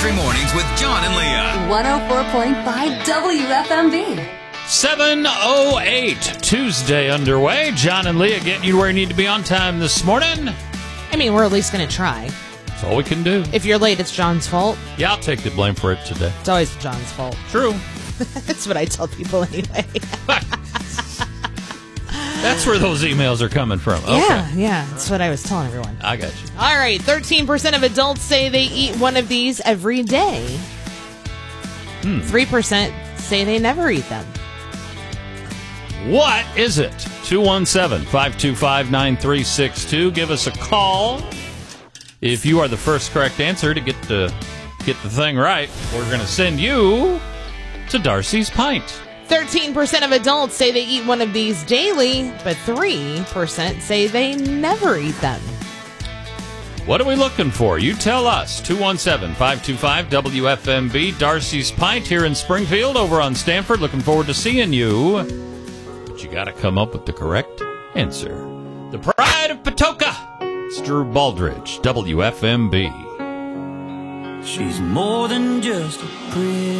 Country Mornings with John and Leah. 104.5 WFMB. 7:08, Tuesday underway. John and Leah getting you where you need to be on time this morning. I mean, we're at least going to try. That's all we can do. If you're late, it's John's fault. Yeah, I'll take the blame for it today. It's always John's fault. True. That's what I tell people anyway. That's where those emails are coming from. Okay. Yeah. That's what I was telling everyone. I got you. All right, 13% of adults say they eat one of these every day. 3% say they never eat them. What is it? 217-525-9362. Give us a call. If you are the first correct answer to get the thing right, we're going to send you to Darcy's Pint. 13% of adults say they eat one of these daily, but 3% say they never eat them. What are we looking for? You tell us. 217-525-WFMB. Darcy's Pint here in Springfield over on Stanford. Looking forward to seeing you. But you got to come up with the correct answer. The Pride of Patoka. It's Drew Baldridge, WFMB. She's more than just a pretty